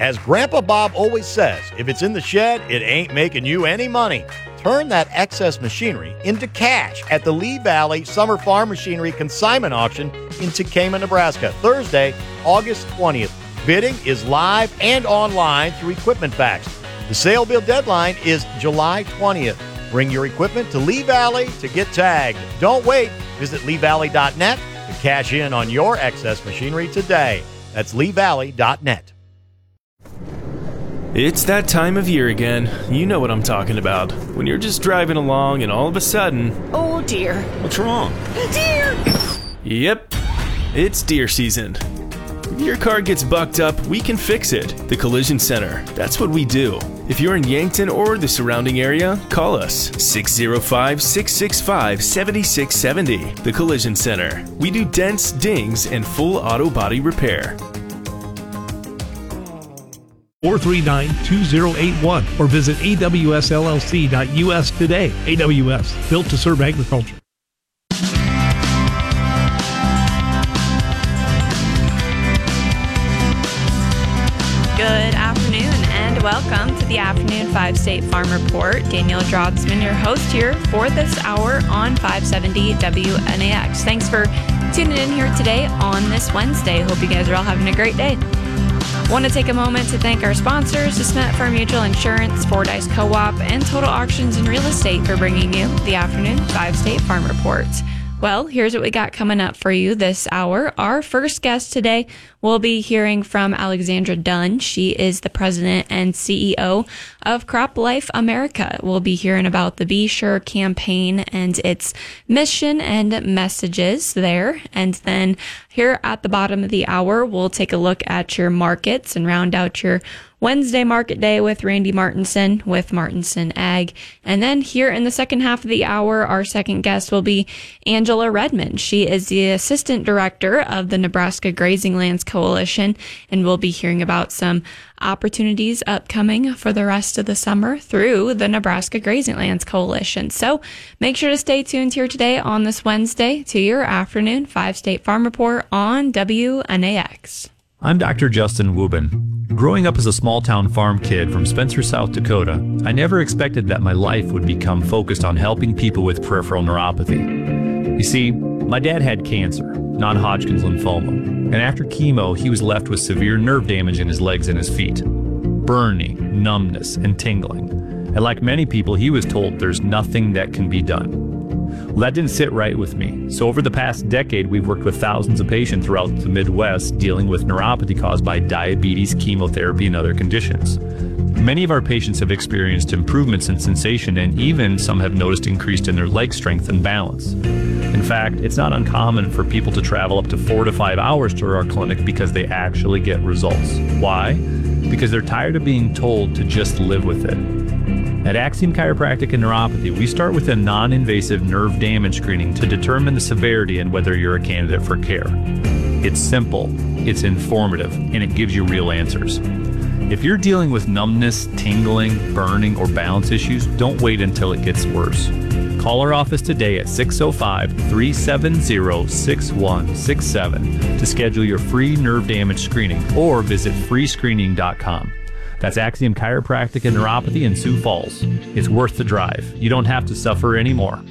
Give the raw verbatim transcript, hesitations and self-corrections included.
As Grandpa Bob always says, if it's in the shed, it ain't making you any money. Turn that excess machinery into cash at the Lee Valley Summer Farm Machinery Consignment Auction in Tekamah, Nebraska, Thursday, August twentieth. Bidding is live and online through Equipment Facts. The sale bid deadline is July twentieth. Bring your equipment to Lee Valley to get tagged. Don't wait. Visit lee valley dot net to cash in on your excess machinery today. That's lee valley dot net. It's that time of year again. You know what I'm talking about. When you're just driving along and all of a sudden... Oh, dear. What's wrong? Deer! Yep, it's deer season. If your car gets bucked up, we can fix it. The Collision Center. That's what we do. If you're in Yankton or the surrounding area, call us six oh five, six six five, seven six seven oh. The Collision Center. We do dents, dings, and full auto body repair. four three nine, two oh eight one or visit A W S L L C dot U S today. A W S, built to serve agriculture. Good afternoon and welcome to the Afternoon five State Farm Report. Danielle Drodsman, your host here for this hour on five seventy W N A X. Thanks for tuning in here today on this Wednesday. Hope you guys are all having a great day. Want to take a moment to thank our sponsors, DeSmet Farm Mutual Insurance, Fordyce Co-op, and Total Auctions and Real Estate for bringing you the Afternoon five State Farm Report. Well, here's what we got coming up for you this hour. Our first guest today will be hearing from Alexandra Dunn. She is the president and C E O of Crop Life America. We'll be hearing about the Be Sure campaign and its mission and messages there. And then here at the bottom of the hour, we'll take a look at your markets and round out your Wednesday market day with Randy Martinson with Martinson Ag. And then here in the second half of the hour, our second guest will be Angela Redmond. She is the assistant director of the Nebraska Grazing Lands Coalition, and we'll be hearing about some opportunities upcoming for the rest of the summer through the Nebraska Grazing Lands Coalition. So make sure to stay tuned here today on this Wednesday to your Afternoon five State Farm Report on W N A X. I'm Doctor Justin Wubin. Growing up as a small-town farm kid from Spencer, South Dakota, I never expected that my life would become focused on helping people with peripheral neuropathy. You see, my dad had cancer, non-Hodgkin's lymphoma, and after chemo, he was left with severe nerve damage in his legs and his feet, burning, numbness, and tingling. And like many people, he was told there's nothing that can be done. Well, that didn't sit right with me. So over the past decade, we've worked with thousands of patients throughout the Midwest dealing with neuropathy caused by diabetes, chemotherapy, and other conditions. Many of our patients have experienced improvements in sensation, and even some have noticed increased in their leg strength and balance. In fact, it's not uncommon for people to travel up to four to five hours to our clinic because they actually get results. Why? Because they're tired of being told to just live with it. At Axiom Chiropractic and Neuropathy, we start with a non-invasive nerve damage screening to determine the severity and whether you're a candidate for care. It's simple, it's informative, and it gives you real answers. If you're dealing with numbness, tingling, burning, or balance issues, don't wait until it gets worse. Call our office today at six oh five, three seven oh, six one six seven to schedule your free nerve damage screening or visit free screening dot com. That's Axiom Chiropractic and Neuropathy in Sioux Falls. It's worth the drive. You don't have to suffer anymore.